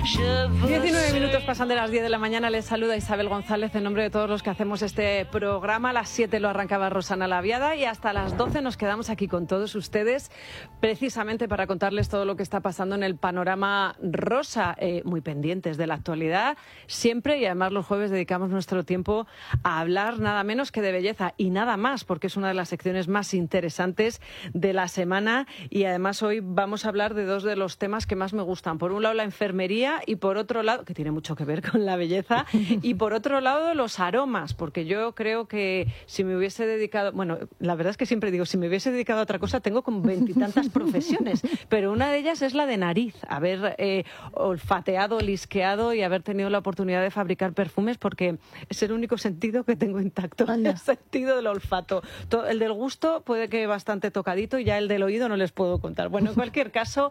19 minutos pasan de las 10 de la mañana. Les saluda Isabel González en nombre de todos los que hacemos este programa. A las 7 lo arrancaba Rosana Laviada y hasta las 12 nos quedamos aquí con todos ustedes precisamente para contarles todo lo que está pasando en el panorama rosa. Muy pendientes de la actualidad siempre, y además los jueves dedicamos nuestro tiempo a hablar nada menos que de belleza y nada más, porque es una de las secciones más interesantes de la semana. Y además hoy vamos a hablar de dos de los temas que más me gustan. Por un lado la enfermería y por otro lado, que tiene mucho que ver con la belleza, y por otro lado los aromas, porque yo creo que si me hubiese dedicado, bueno, la verdad es que siempre digo, si me hubiese dedicado a otra cosa tengo como 20 y tantas profesiones, pero una de ellas es la de nariz, haber olfateado, lisqueado y haber tenido la oportunidad de fabricar perfumes, porque es el único sentido que tengo intacto, el sentido del olfato. El del gusto puede que bastante tocadito, y ya el del oído no les puedo contar. Bueno, en cualquier caso,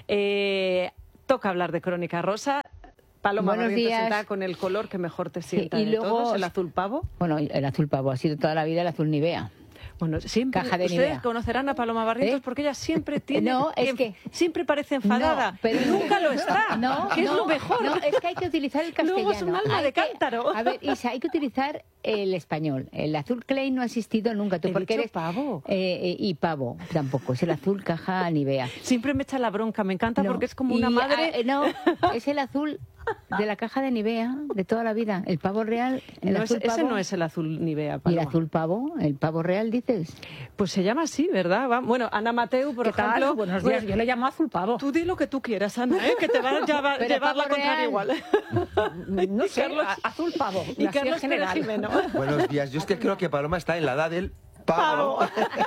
toca hablar de Crónica Rosa. Paloma Barrientos está con el color que mejor te sienta, y luego todos, el azul pavo. Bueno, el azul pavo ha sido toda la vida el azul Nivea. Bueno, siempre Caja de ustedes Nivea. Conocerán a Paloma Barrientos porque ella siempre tiene... No, es que... Siempre parece enfadada, no, pero nunca lo está, que es lo mejor. No, es que hay que utilizar el castellano. Luego es un alma de cántaro. A ver, Isa, hay que utilizar el español. El azul clay no ha existido nunca. Tú, porque eres pavo. Y pavo tampoco. Es el azul caja Nivea. Siempre me echa la bronca, me encanta porque es como una madre... no, es el azul... de la caja de Nivea, de toda la vida. El pavo real, azul pavo. Ese no es el azul Nivea, Paloma. ¿Y el azul pavo? ¿El pavo real, dices? Pues se llama así, ¿verdad? Bueno, Ana Mateu, por ejemplo... Buenos días, yo le llamo azul pavo. Tú di lo que tú quieras, Ana, que te va a llevar la contraria igual. No sé, Carlos, azul pavo. Y Carlos Pérez Jimeno. Buenos días, yo es que creo que Paloma está en la edad del... pavo.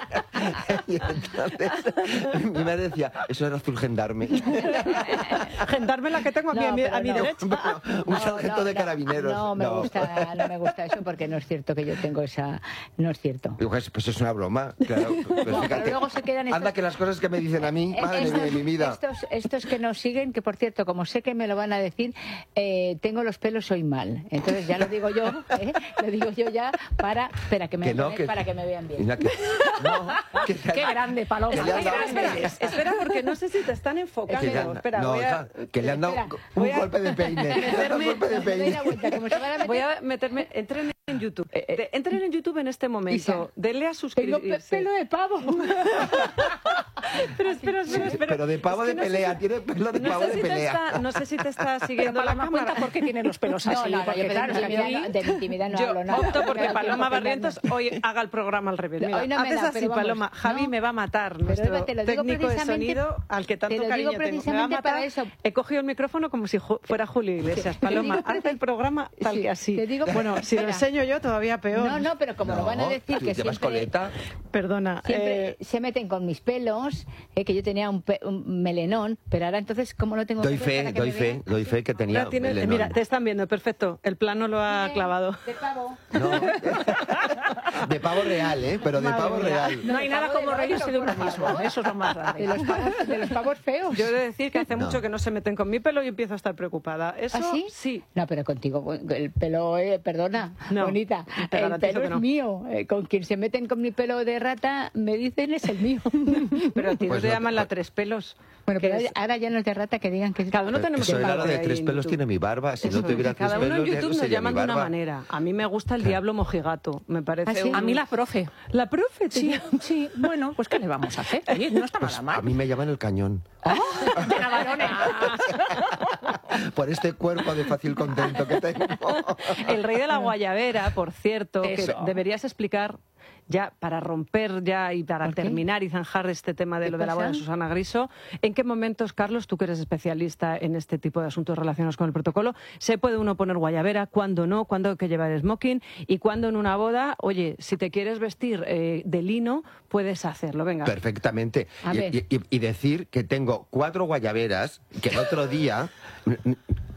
Y entonces mi madre decía, eso era azul gendarme. Gendarme la que tengo aquí a mi derecha. Un sargento de carabineros. No me gusta eso, porque no es cierto que yo tengo esa... No es cierto. Pues es una broma, claro. No, pero luego se quedan anda que las cosas que me dicen a mí, madre mía de mi vida. Estos que nos siguen, que por cierto, como sé que me lo van a decir, tengo los pelos hoy mal. Entonces ya lo digo yo, lo digo yo ya para que me vean bien. Qué grande, Paloma. Espera, porque no sé si te están enfocando. Que le han dado un golpe de peine. Voy a meterme... Entren en YouTube. Entren en YouTube en este momento. Denle a suscribirse. Tengo pelo de pavo. Pero espera. Pero de pavo de pelea. Tiene pelo de pavo de pelea. No sé si te está siguiendo la cámara. Cuenta por qué tiene los pelos así. Porque claro, de mi intimidad no hablo nada. Yo opto porque Paloma Barrientos hoy haga el programa al revés. Mira, haces así, Paloma. Javi me va a matar, nuestro técnico de sonido, al que tanto cariño tengo. Me va a matar. He cogido el micrófono como si fuera Julio Iglesias. Paloma, haz el programa tal que así. Bueno, si lo enseño yo, todavía peor. No, pero como lo van a decir que siempre... Perdona. Siempre se meten con mis pelos, que yo tenía un melenón, pero ahora entonces, ¿cómo no tengo doy fe que tenía melenón. Mira, te están viendo, perfecto. El plano lo ha clavado. De pavo. No. De pavo real, pero de pavo real. No hay nada como reírse de uno mismo. Eso es lo más grande. De los pavos feos. Yo he de decir que hace mucho que no se meten con mi pelo y empiezo a estar preocupada. ¿Eso? ¿Ah, sí? Sí. No, pero contigo, el pelo, perdona, bonita, el pelo es mío. Con quien se meten con mi pelo de rata, me dicen es el mío. Pero a ti no te llaman la tres pelos. Bueno, pero ahora ya no es de rata, que digan que es... Cada uno tenemos un barba. De tres pelos tiene mi barba. Si no tuviera tres pelos, cada uno en YouTube nos llaman de una manera. A mí me gusta el diablo mojigato. Me parece. ¿Ah, sí? A mí la profe. ¿La profe? Sí. Bueno, pues ¿qué le vamos a hacer? Oye, no está nada mal. A mí me llaman el cañón. De Navarone. Por este cuerpo de fácil contento que tengo. El rey de la guayabera, por cierto, que deberías explicar ya para romper ya y para terminar y zanjar este tema de lo de la boda de Susana Griso. ¿En qué momentos, Carlos, tú que eres especialista en este tipo de asuntos relacionados con el protocolo, se puede uno poner guayabera, cuándo no, cuándo hay que llevar smoking y cuándo en una boda, oye, si te quieres vestir de lino, puedes hacerlo, venga.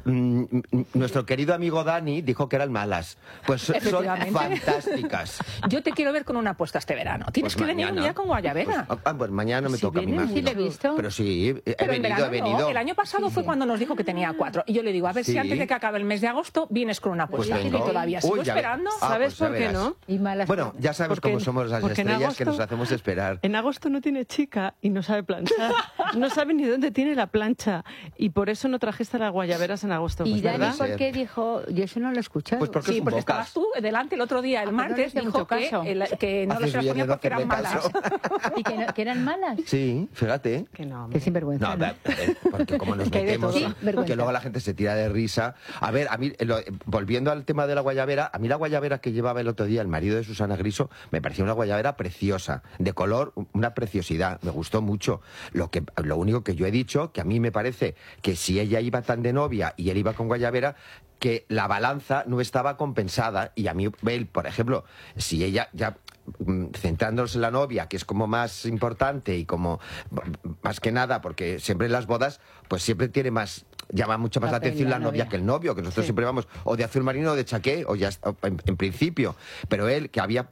nuestro querido amigo Dani dijo que eran malas. Pues son fantásticas. Yo te quiero ver con una apuesta este verano. Tienes que venir un día con guayabera. Pues mañana no me toca a mí más. ¿Sí lo he visto? Pero sí, he venido. No. El año pasado fue cuando nos dijo que tenía 4. Y yo le digo, a ver si antes de que acabe el mes de agosto vienes con una apuesta. Pues y todavía sigo esperando. ¿Sabes por qué no? Bueno, ya sabes cómo somos las estrellas, que nos hacemos esperar. En agosto no tiene chica y no sabe planchar. No sabe ni dónde tiene la plancha. Y por eso no trajiste las guayaberas en agosto. ¿Y ¿verdad? Dani por qué dijo? Yo eso no lo he escuchado. Pues porque porque estabas tú delante el otro día, el martes, dijo que no se las ponía porque eran malas. ¿Y que eran malas? Sí, fíjate. Que no, Qué sinvergüenza. No, porque como nos metemos, Sí, que luego la gente se tira de risa. A ver, a mí, volviendo al tema de la guayabera, a mí la guayabera que llevaba el otro día el marido de Susana Griso me parecía una guayabera preciosa, de color, una preciosidad, me gustó mucho. Lo único que yo he dicho, que a mí me parece que si ella iba tan de novia y él iba con guayabera, que la balanza no estaba compensada. Y a mí, él, por ejemplo, si ella ya centrándose en la novia, que es como más importante y como más que nada, porque siempre en las bodas, pues siempre llama mucho más la atención la novia que el novio, que nosotros siempre vamos o de azul marino o de chaqué, o ya en principio. Pero él, que había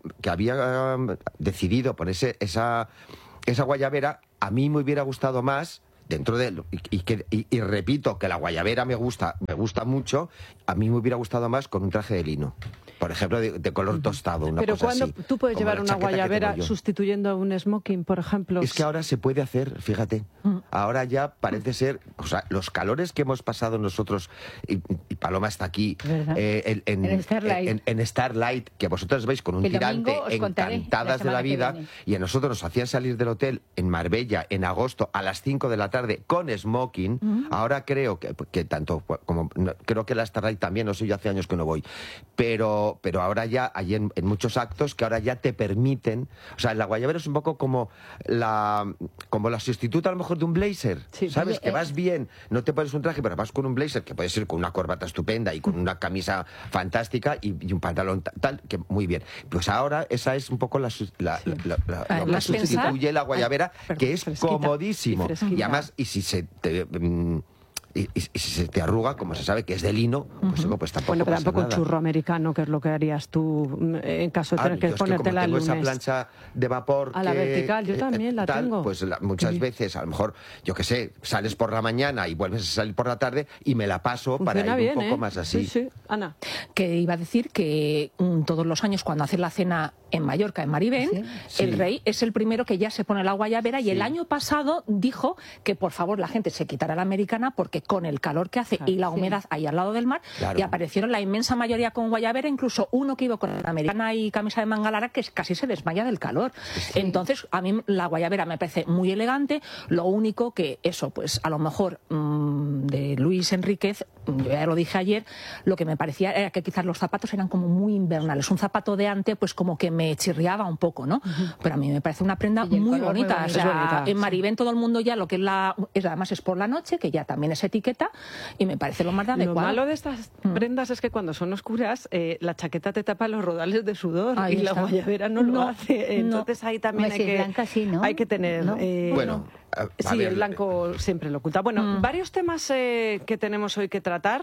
decidido ponerse esa guayabera, a mí me hubiera gustado más. Dentro de él, y repito que la guayabera me gusta mucho, a mí me hubiera gustado más con un traje de lino. Por ejemplo, de color tostado, una Pero cosa cuando así, tú puedes como llevar la una chaqueta que guayabera tengo yo. sustituyendo a un smoking, por ejemplo. Es que ahora se puede hacer, fíjate. Ahora ya parece ser, o sea, los calores que hemos pasado nosotros, y Paloma está aquí, en Starlight. en Starlight, que vosotros veis con un El tirante, domingo os contaré, encantadas la de la semana que vida, viene. y a nosotros nos hacían salir del hotel en Marbella, en agosto, a las 5 de la tarde, con smoking. Ahora creo que tanto como, creo que la Starlight también, no sé, yo hace años que no voy, pero ahora ya hay en muchos actos que ahora ya te permiten, o sea, la guayabera es un poco como la sustituta a lo mejor de un blazer, Sí. ¿sabes? Que vas bien, no te pones un traje, pero vas con un blazer, que puede ser con una corbata estupenda y con una camisa fantástica y un pantalón tal, que muy bien. Pues ahora esa es un poco lo que sustituye la guayabera, que es fresquita, comodísimo. y fresquita. Y además, y si se te... Y si se te arruga, como se sabe que es de lino, pues tampoco Bueno, pero pasa tampoco un nada. churro americano, que es lo que harías tú en caso de tener que yo es que ponértela el como tengo lunes. esa plancha de vapor A la vertical, yo también la tengo. Pues muchas veces, a lo mejor, yo qué sé, sales por la mañana y vuelves a salir por la tarde y me la paso para ir Funciona bien, un poco más así. Sí, Ana. Que iba a decir que todos los años cuando hacen la cena en Mallorca, en Maribén, Sí. el rey es el primero que ya se pone la guayabera y el año pasado dijo que por favor la gente se quitara la americana porque con el calor que hace y la humedad ahí al lado del mar, Claro. y aparecieron la inmensa mayoría con guayabera, incluso uno que iba con americana y camisa de manga larga que casi se desmaya del calor. Entonces, a mí la guayabera me parece muy elegante, lo único que eso, pues a lo mejor de Luis Enríquez, yo ya lo dije ayer, lo que me parecía era que quizás los zapatos eran como muy invernales, un zapato de ante pues como que me chirriaba un poco, ¿no? Pero a mí me parece una prenda Y el muy color muy bonita. bonito. O sea, Es bonita, en sí. Maribén todo el mundo ya lo que es además es por la noche, que ya también es etiqueta, y me parece lo más Lo adecuado. malo de estas prendas es que cuando son oscuras, la chaqueta te tapa los rodales de sudor Ahí y la está. guayabera no lo hace. Entonces ahí también Hombre, si es blanca, sí, ¿no? hay que tener... ¿No? Bueno, a sí, ver, el blanco siempre lo oculta. Bueno, varios temas que tenemos hoy que tratar.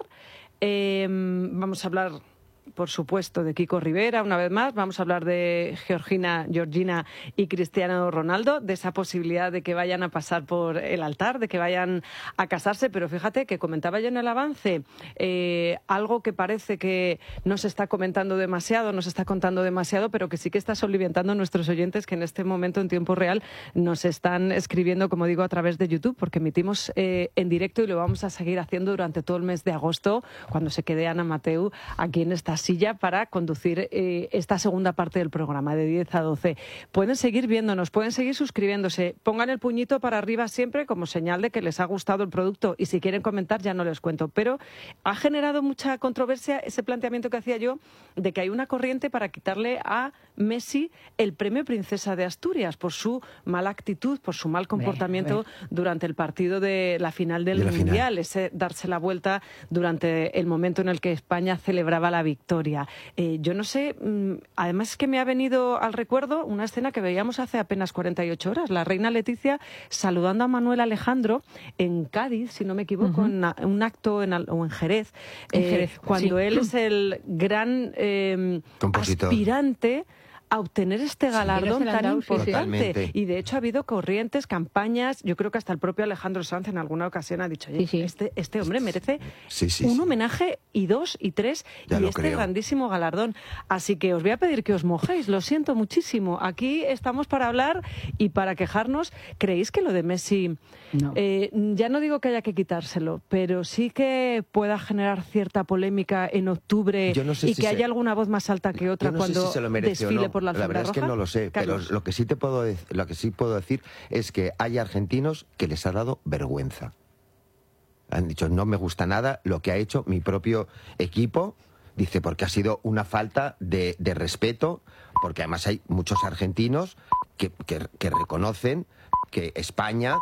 Vamos a hablar, por supuesto, de Kiko Rivera, una vez más. Vamos a hablar de Georgina y Cristiano Ronaldo, de esa posibilidad de que vayan a pasar por el altar, de que vayan a casarse. Pero fíjate que comentaba yo en el avance algo que parece que no se está comentando demasiado, no se está contando demasiado, pero que sí que está soliviantando a nuestros oyentes que en este momento, en tiempo real, nos están escribiendo, como digo, a través de YouTube, porque emitimos en directo y lo vamos a seguir haciendo durante todo el mes de agosto, cuando se quede Ana Mateu aquí en esta silla para conducir esta segunda parte del programa de 10 a 12. Pueden seguir viéndonos, pueden seguir suscribiéndose, pongan el puñito para arriba siempre como señal de que les ha gustado el producto, y si quieren comentar ya no les cuento, pero ha generado mucha controversia ese planteamiento que hacía yo de que hay una corriente para quitarle a Messi el premio Princesa de Asturias por su mala actitud, por su mal comportamiento durante el partido de la final del Mundial, ese darse la vuelta durante el momento en el que España celebraba la victoria victoria. Yo no sé, además es que me ha venido al recuerdo una escena que veíamos hace apenas 48 horas, la reina Leticia saludando a Manuel Alejandro en Cádiz, si no me equivoco, en un acto o en Jerez, cuando él es el gran aspirante a obtener este galardón tan importante. Sí. Y de hecho ha habido corrientes, campañas, yo creo que hasta el propio Alejandro Sanz en alguna ocasión ha dicho, oye, este hombre merece un homenaje y 2 y 3 ya y este grandísimo galardón. Así que os voy a pedir que os mojéis, lo siento muchísimo. Aquí estamos para hablar y para quejarnos. ¿Creéis que lo de Messi, ya no digo que haya que quitárselo, pero sí que pueda generar cierta polémica en octubre y que haya alguna voz más alta que otra cuando desfile por la verdad roja? es que no lo sé, Carlos. pero lo que sí puedo decir es que hay argentinos que les ha dado vergüenza. Han dicho, no me gusta nada lo que ha hecho mi propio equipo, dice, porque ha sido una falta de respeto, porque además hay muchos argentinos que reconocen que España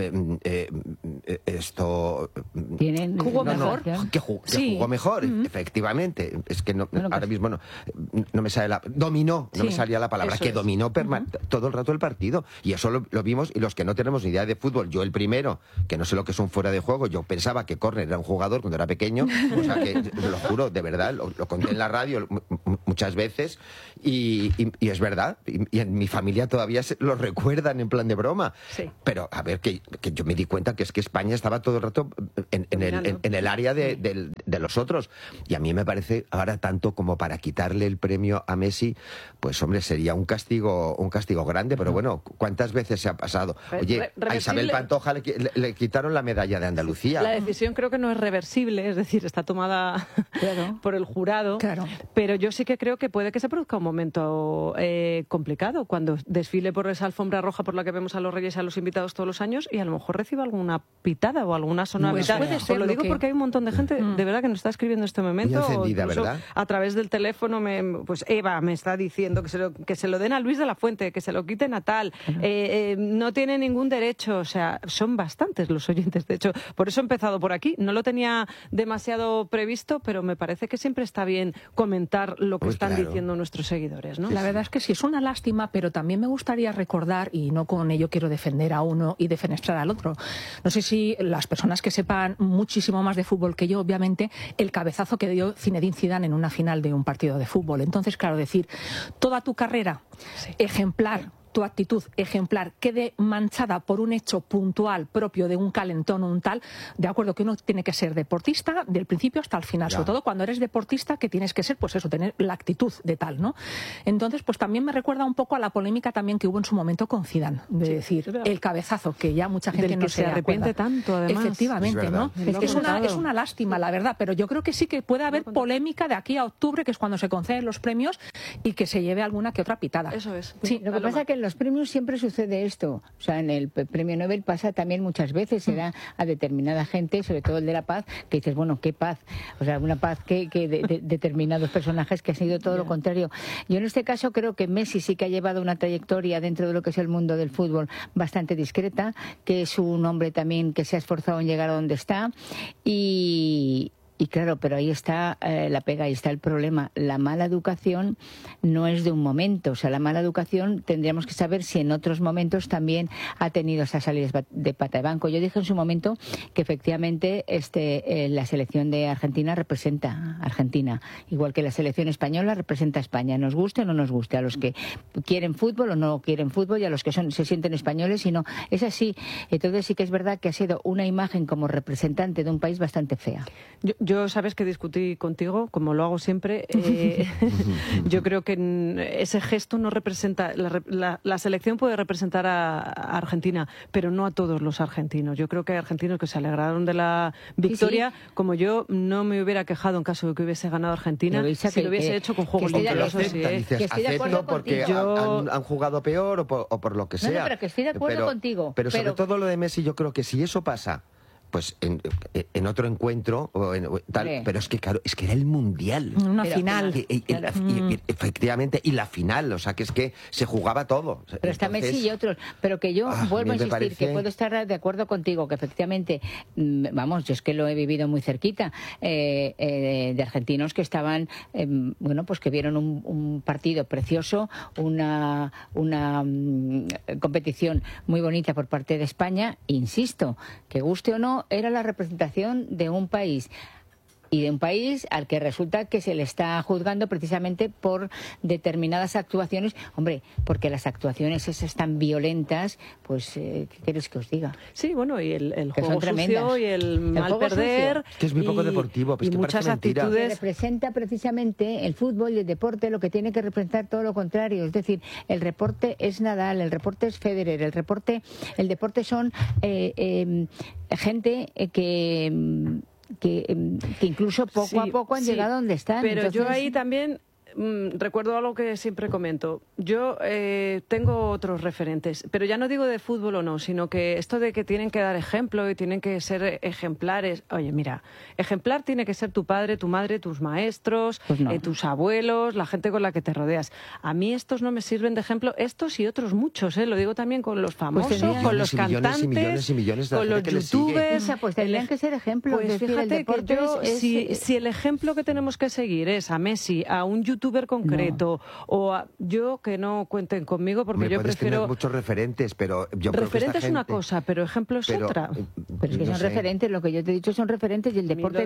jugó mejor, que jugó mejor, efectivamente. Es que ahora mismo no me sale dominó, no me salía la palabra, que dominó todo el rato el partido, y eso lo vimos. Y los que no tenemos ni idea de fútbol, yo el primero, que no sé lo que es un fuera de juego, yo pensaba que Corner era un jugador cuando era pequeño, o sea que lo juro, de verdad, lo conté en la radio muchas veces, y es verdad, y en mi familia todavía lo recuerdan en plan de broma. Pero a ver, que yo me di cuenta que es que España estaba todo el rato en el área de los otros, y a mí me parece ahora tanto como para quitarle el premio a Messi, pues hombre, sería un castigo grande, pero bueno, ¿cuántas veces se ha pasado? Oye, a Isabel Pantoja le quitaron la medalla de Andalucía. La decisión creo que no es reversible, es decir, está tomada por el jurado, pero yo sí que creo que puede que se produzca un momento complicado cuando desfile por esa alfombra roja por la que vemos a los reyes y a los invitados todos los años, y a lo mejor reciba alguna pitada o alguna sonora pitada. Os lo digo porque hay un montón de gente de verdad que nos está escribiendo en este momento, encendida, ¿verdad? A través del teléfono, pues Eva me está diciendo que se lo den a Luis de la Fuente, que se lo quiten a tal, no tiene ningún derecho. O sea, son bastantes los oyentes, de hecho, por eso he empezado por aquí. No lo tenía demasiado previsto, pero me parece que siempre está bien comentar lo que están diciendo nuestros seguidores, ¿no? La verdad es que sí, es una lástima, pero también me gustaría recordar, y no con ello quiero defender a uno y defenestrar al otro. No sé si las personas que sepan muchísimo más de fútbol que yo, obviamente, el cabezazo que dio Zinedine Zidane en una final de un partido de fútbol. Entonces, claro, decir, toda tu carrera ejemplar, tu actitud ejemplar quede manchada por un hecho puntual propio de un calentón o un tal, de acuerdo que uno tiene que ser deportista del principio hasta el final, sobre todo cuando eres deportista, que tienes que ser, pues eso, tener la actitud de tal, ¿no? Entonces, pues también me recuerda un poco a la polémica también que hubo en su momento con Zidane, de decir, el cabezazo, que ya mucha gente no se arrepiente tanto, además. Efectivamente, ¿no? Es una lástima, la verdad, pero yo creo que sí que puede haber polémica de aquí a octubre, que es cuando se conceden los premios, y que se lleve alguna que otra pitada. Eso es. Sí, lo que pasa es que en los premios siempre sucede esto. O sea, en el premio Nobel pasa también muchas veces, se da a determinada gente, sobre todo el de la paz, que dices, bueno, ¿qué paz? O sea, una paz que de determinados personajes que ha sido todo lo contrario. Yo en este caso creo que Messi sí que ha llevado una trayectoria dentro de lo que es el mundo del fútbol bastante discreta, que es un hombre también que se ha esforzado en llegar a donde está, y claro, pero ahí está la pega, ahí está el problema. La mala educación no es de un momento. O sea, la mala educación tendríamos que saber si en otros momentos también ha tenido esas salidas de pata de banco. Yo dije en su momento que efectivamente la selección de Argentina representa a Argentina, igual que la selección española representa a España. Nos guste o no nos guste, a los que quieren fútbol o no quieren fútbol, y a los que se sienten españoles y no. Es así. Entonces sí que es verdad que ha sido una imagen como representante de un país bastante fea. Yo sabes que discutí contigo, como lo hago siempre. Yo creo que ese gesto no representa... La selección puede representar a Argentina, pero no a todos los argentinos. Yo creo que hay argentinos que se alegraron de la victoria, como yo no me hubiera quejado en caso de que hubiese ganado Argentina, si lo hubiese hecho con juego limpio. Acepto porque han jugado peor o por lo que sea. No, pero que estoy de acuerdo contigo. Pero sobre todo lo de Messi, yo creo que si eso pasa pues en otro encuentro o tal, pero es que claro, es que era el Mundial. Una final. Efectivamente, y la final, o sea, que es que se jugaba todo. Pero está Messi y otros, pero que yo vuelvo a insistir, que puedo estar de acuerdo contigo, que efectivamente, vamos, yo es que lo he vivido muy cerquita, de argentinos que estaban, bueno, pues que vieron un partido precioso, una competición muy bonita por parte de España, insisto, que guste o no, era la representación de un país. Y de un país al que resulta que se le está juzgando precisamente por determinadas actuaciones. Hombre, porque las actuaciones esas tan violentas, pues, ¿qué queréis que os diga? Sí, bueno, y el que juego sucio y el mal perder. Que es muy poco deportivo, pues y que muchas actitudes. Representa precisamente el fútbol y el deporte, lo que tiene que representar todo lo contrario. Es decir, el deporte es Nadal, el deporte es Federer, el deporte son gente que incluso poco a poco han llegado donde están. Pero entonces, yo ahí también recuerdo algo que siempre comento. Yo tengo otros referentes, pero ya no digo de fútbol o no, sino que esto de que tienen que dar ejemplo y tienen que ser ejemplares. Oye, mira, ejemplar tiene que ser tu padre, tu madre, tus maestros, pues no. Tus abuelos, la gente con la que te rodeas. A mí estos no me sirven de ejemplo, estos y otros muchos, lo digo también con los famosos, con los cantantes, millones de con los youtubers. Pues tendrían que ser ejemplos. Pues fíjate que yo, si el ejemplo que tenemos que seguir es a Messi, a un youtuber concreto, yo que no cuenten conmigo, porque yo prefiero tener muchos referentes, pero yo creo que referentes es una cosa, pero ejemplo es otra. Pero es que son referentes, lo que yo te he dicho son referentes, y el deporte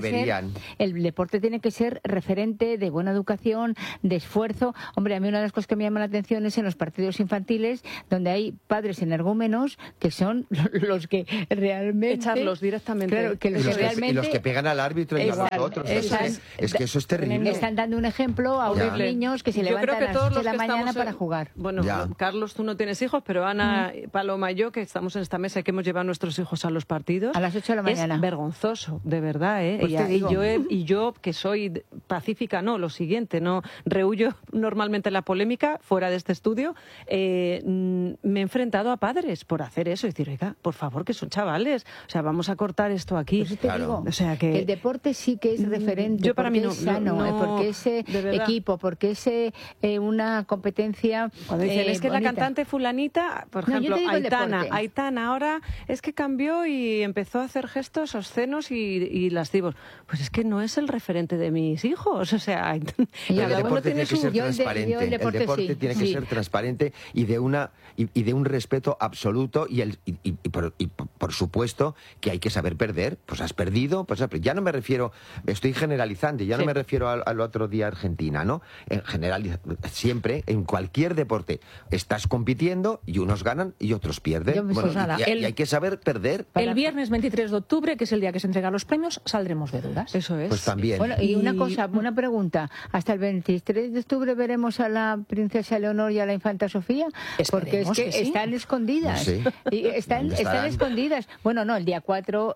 tiene que ser referente de buena educación, de esfuerzo. Hombre, a mí una de las cosas que me llama la atención es en los partidos infantiles, donde hay padres energúmenos que son los que realmente echarlos directamente, claro, y los que pegan al árbitro y a los otros. Es que eso es terrible. Están dando un ejemplo a unos niños que se levantan a las 8 de la mañana para jugar. Bueno, Carlos, tú no tienes hijos, pero Ana, Paloma y yo, que estamos en esta mesa y que hemos llevado a nuestros hijos a los partidos, a las 8 de la mañana. Es vergonzoso, de verdad, Pues y yo, que soy pacífica, no, lo siguiente, no rehuyo normalmente la polémica fuera de este estudio, me he enfrentado a padres por hacer eso y decir, oiga, por favor, que son chavales, o sea, vamos a cortar esto aquí. Pues te digo, o sea, que el deporte sí que es referente, yo para mí no, es sano, porque es equipo, porque es una competencia. Cuando dicen, es que bonita. La cantante fulanita, por ejemplo, Aitana ahora es que cambió y empezó a hacer gestos obscenos y lascivos. Pues es que no es el referente de mis hijos, o sea, el deporte tiene que ser transparente, el deporte tiene que ser transparente y de un respeto absoluto y por supuesto que hay que saber perder. Pues has perdido, pues ya no me refiero, estoy generalizando, ya no me refiero al otro día Argentina, ¿no? En general, siempre, en cualquier deporte, estás compitiendo y unos ganan y otros pierden. Y hay que saber perder. El viernes 23 de octubre, que es el día que se entregan los premios, saldremos de dudas. Eso es. Pues también. Bueno, y una pregunta. ¿Hasta el 23 de octubre veremos a la princesa Leonor y a la infanta Sofía? Porque es que están escondidas. No sé. Están escondidas. Bueno, no, el día 4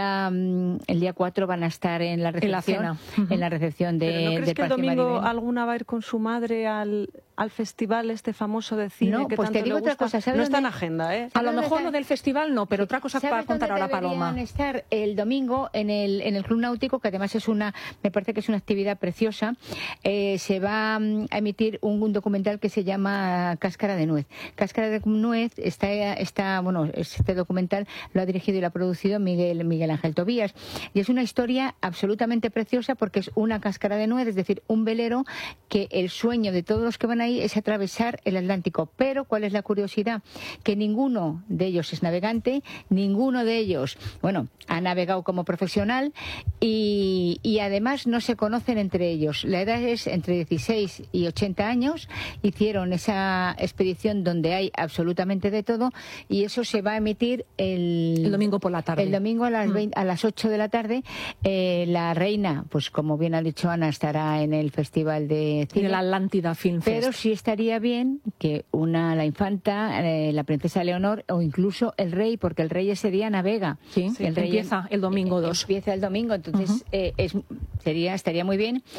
van a estar en la recepción. En la recepción de ¿Pero no crees del que el Parque domingo Maribel? alguna va a ir con su madre al festival este famoso de cine No, que pues tanto te digo le gusta? otra cosa, ¿sabes no está en dónde? agenda, ¿eh? A lo mejor lo del festival no, pero otra cosa para contar ahora Paloma. Deberían estar el domingo en el Club Náutico, que además me parece que es una actividad preciosa. Se va a emitir un documental que se llama Cáscara de Nuez. Cáscara de Nuez este documental lo ha dirigido y lo ha producido Miguel Ángel Tobías, y es una historia absolutamente preciosa porque es una cáscara de nuez, es decir, un velero que el sueño de todos los que van ahí es atravesar el Atlántico. Pero ¿cuál es la curiosidad? Que ninguno de ellos es navegante, ninguno de ellos, ha navegado como profesional y además no se conocen entre ellos. La edad es entre 16 y 80 años. Hicieron esa expedición donde hay absolutamente de todo y eso se va a emitir el domingo por la tarde. El domingo a las 8 de la tarde. La reina, pues como bien ha dicho Ana, estará en el Festival de Cine. En el Atlántida Film Fest. Pero sí estaría bien que la infanta, la princesa Leonor o incluso el rey, porque el rey ese día navega. Sí, el rey empieza el domingo 2. Empieza el domingo, entonces estaría muy bien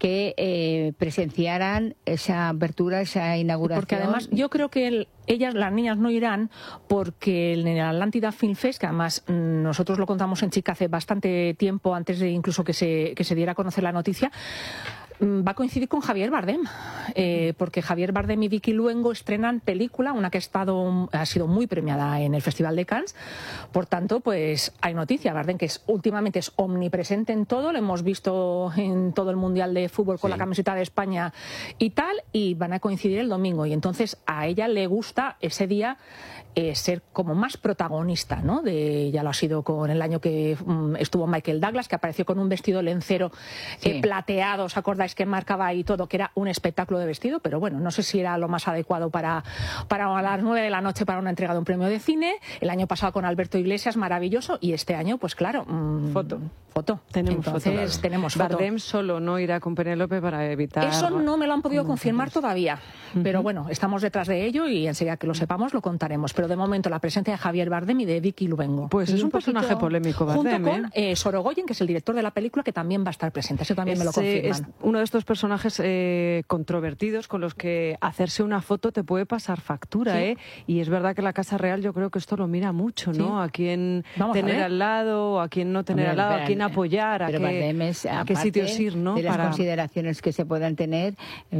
que presenciaran esa apertura, esa inauguración. Porque además yo creo que ellas, las niñas, no irán porque en el Atlántida Film Fest, que además nosotros lo contamos en Chica hace bastante tiempo, antes de incluso que se diera a conocer la noticia, va a coincidir con Javier Bardem, porque Javier Bardem y Vicky Luengo estrenan película, una que ha sido muy premiada en el Festival de Cannes. Por tanto, pues hay noticia. Bardem, que últimamente es omnipresente en todo, lo hemos visto en todo el Mundial de Fútbol con la camiseta de España y tal, y van a coincidir el domingo. Y entonces a ella le gusta ese día ser como más protagonista, ¿no? Ya lo ha sido con el año que estuvo Michael Douglas, que apareció con un vestido lencero plateado, ¿os acordáis? Que marcaba ahí todo, que era un espectáculo de vestido, pero bueno, no sé si era lo más adecuado para a las 9 de la noche para una entrega de un premio de cine. El año pasado con Alberto Iglesias, maravilloso, y este año, pues claro, foto. Tenemos foto. Bardem solo no irá con Penélope para evitar... Eso no me lo han podido confirmar todavía, pero bueno, estamos detrás de ello y enseguida que lo sepamos lo contaremos. Pero de momento la presencia de Javier Bardem y de Vicky Luengo. Pues es un personaje polémico, Bardem. Junto con Sorogoyen, que es el director de la película, que también va a estar presente. Eso también me lo confirman. Es uno de estos personajes controvertidos con los que hacerse una foto te puede pasar factura, y es verdad que la Casa Real yo creo que esto lo mira mucho, ¿no? A quién tener al lado, a quién no tener al lado, a quién apoyar, a qué sitios ir, ¿no? De las consideraciones que se puedan tener,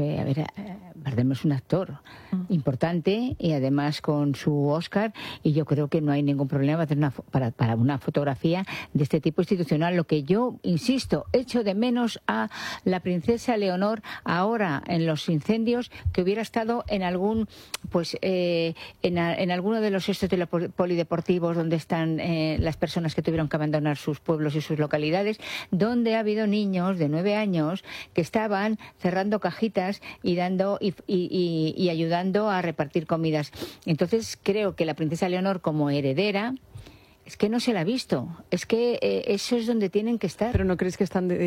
Bardem es un actor importante y además con su Oscar, y yo creo que no hay ningún problema para una fotografía de este tipo institucional. Lo que yo, insisto, echo de menos a la princesa Leonor ahora en los incendios, que hubiera estado en algún, pues en alguno de los estos de los polideportivos donde están las personas que tuvieron que abandonar sus pueblos y sus localidades, donde ha habido niños de 9 años que estaban cerrando cajitas y dando y ayudando a repartir comidas. Entonces creo que la princesa Leonor, como heredera, es que no se la ha visto. Es que eso es donde tienen que estar. ¿Pero no crees que están